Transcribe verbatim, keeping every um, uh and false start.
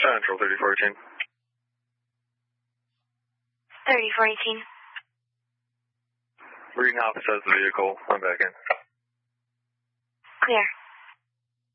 Central thirty-four eighteen. thirty-four eighteen. Reading opposite the vehicle. I'm back in. Clear.